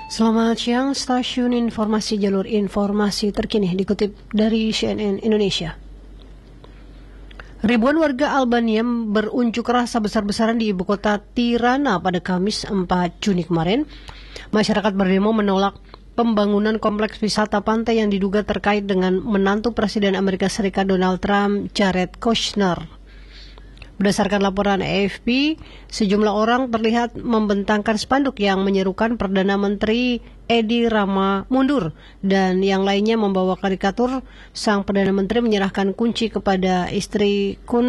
Selamat siang, stasiun informasi jalur informasi terkini dikutip dari CNN Indonesia. Ribuan warga Albania berunjuk rasa besar-besaran di ibu kota Tirana pada Kamis 4 Juni kemarin. Masyarakat berdemo menolak pembangunan kompleks wisata pantai yang diduga terkait dengan menantu Presiden Amerika Serikat Donald Trump, Jared Kushner. Berdasarkan laporan AFP, sejumlah orang terlihat membentangkan spanduk yang menyerukan Perdana Menteri Edi Rama mundur, dan yang lainnya membawa karikatur sang Perdana Menteri menyerahkan kunci kepada istri Kun